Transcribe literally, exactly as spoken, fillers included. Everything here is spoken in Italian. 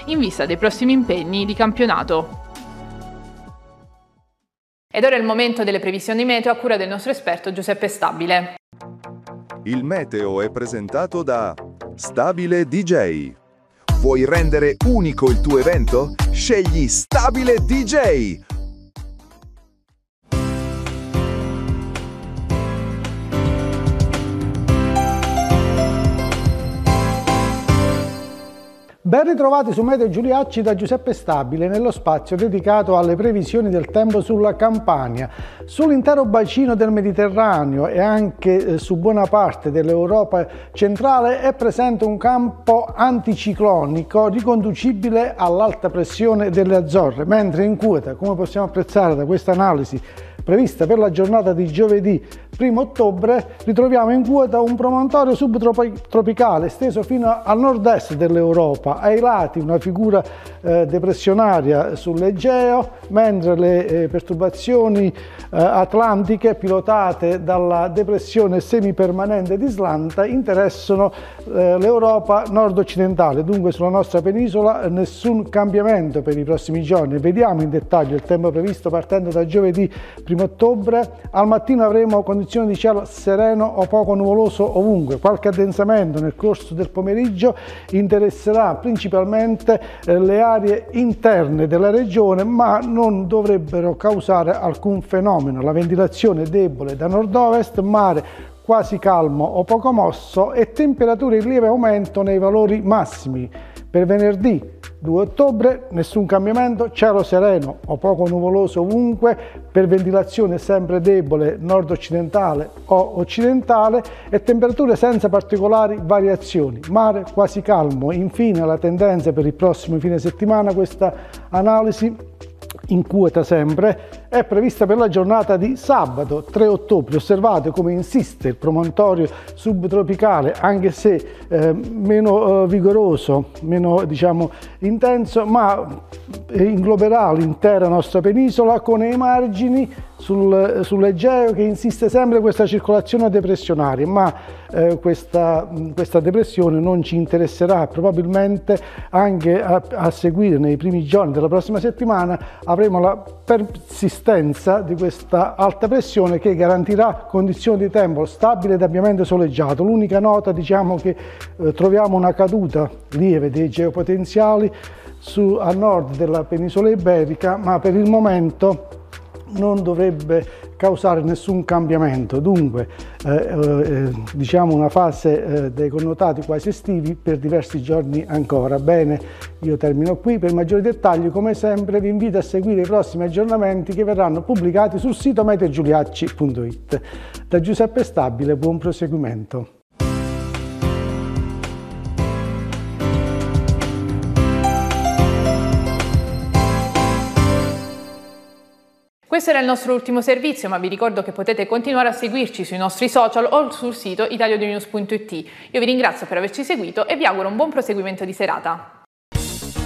in vista dei prossimi impegni di campionato. Ed ora è il momento delle previsioni meteo a cura del nostro esperto Giuseppe Stabile. Il meteo è presentato da Stabile D J. Vuoi rendere unico il tuo evento? Scegli Stabile D J. Ben ritrovati su Meteo Giuliacci da Giuseppe Stabile nello spazio dedicato alle previsioni del tempo sulla Campania. Sull'intero bacino del Mediterraneo e anche su buona parte dell'Europa centrale è presente un campo anticiclonico riconducibile all'alta pressione delle Azzorre, mentre in quota, come possiamo apprezzare da questa analisi prevista per la giornata di giovedì primo ottobre, ritroviamo in quota un promontorio subtropicale esteso fino al nord-est dell'Europa, ai lati una figura eh, depressionaria sull'Egeo, mentre le eh, perturbazioni eh, atlantiche pilotate dalla depressione semipermanente di Islanda interessano eh, l'Europa nord-occidentale. Dunque sulla nostra penisola nessun cambiamento per i prossimi giorni. Vediamo in dettaglio il tempo previsto partendo da giovedì primo ottobre. Al mattino avremo condizioni di cielo sereno o poco nuvoloso ovunque. Qualche addensamento nel corso del pomeriggio interesserà principalmente eh, le aree interne della regione, ma non dovrebbero causare alcun fenomeno. La ventilazione è debole da nord-ovest, mare quasi calmo o poco mosso e temperature in lieve aumento nei valori massimi. Per venerdì due ottobre nessun cambiamento, cielo sereno o poco nuvoloso ovunque, per ventilazione sempre debole nord-occidentale o occidentale e temperature senza particolari variazioni, mare quasi calmo. Infine la tendenza per il prossimo fine settimana, questa analisi in quota sempre, è prevista per la giornata di sabato tre ottobre. Osservate come insiste il promontorio subtropicale, anche se eh, meno eh, vigoroso, meno diciamo intenso, ma ingloberà l'intera nostra penisola con ai margini sul, sull'Egeo che insiste sempre questa circolazione depressionaria, ma eh, questa, questa depressione non ci interesserà. Probabilmente anche a, a seguire nei primi giorni della prossima settimana avremo la persistenza di questa alta pressione che garantirà condizioni di tempo stabile ed ampiamente soleggiato. L'unica nota, diciamo, che eh, troviamo una caduta lieve dei geopotenziali su, a nord della penisola iberica, ma per il momento non dovrebbe causare nessun cambiamento. Dunque eh, eh, diciamo una fase eh, dei connotati quasi estivi per diversi giorni ancora. Bene, io termino qui. Per maggiori dettagli, come sempre, vi invito a seguire i prossimi aggiornamenti che verranno pubblicati sul sito meteo giuliacci punto it. Da Giuseppe Stabile, buon proseguimento. Questo era il nostro ultimo servizio, ma vi ricordo che potete continuare a seguirci sui nostri social o sul sito italianews punto it. Io vi ringrazio per averci seguito e vi auguro un buon proseguimento di serata.